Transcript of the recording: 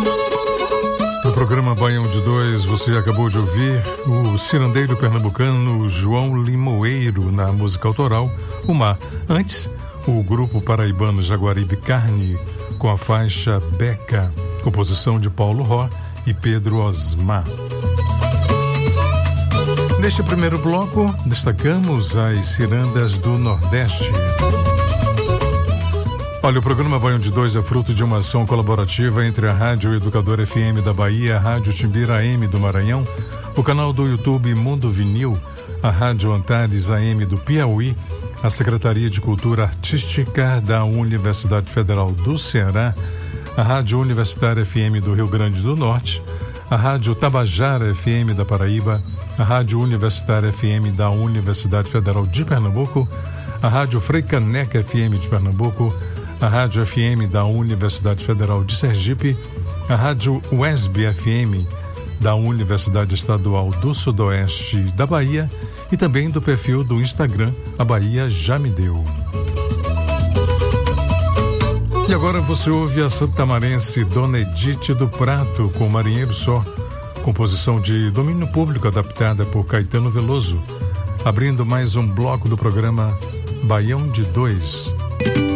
No programa Baião de Dois, você acabou de ouvir o cirandeiro pernambucano João Limoeiro na música autoral, O Mar. Antes, o grupo paraibano Jaguaribe Carne com a faixa Beca, composição de Paulo Ró e Pedro Osmar. Neste primeiro bloco, destacamos as cirandas do Nordeste. Olha, o programa Baião de Dois é fruto de uma ação colaborativa entre a Rádio Educador FM da Bahia, a Rádio Timbira AM do Maranhão, o canal do YouTube Mundo Vinil, a Rádio Antares AM do Piauí, a Secretaria de Cultura Artística da Universidade Federal do Ceará, a Rádio Universitária FM do Rio Grande do Norte, a Rádio Tabajara FM da Paraíba, a Rádio Universitária FM da Universidade Federal de Pernambuco, a Rádio Freicaneca FM de Pernambuco, a Rádio FM da Universidade Federal de Sergipe, a Rádio UESB FM da Universidade Estadual do Sudoeste da Bahia e também do perfil do Instagram A Bahia Já Me Deu. E agora você ouve a santamarense Dona Edith do Prato com Marinheiro Só, composição de domínio público adaptada por Caetano Veloso, abrindo mais um bloco do programa Baião de Dois.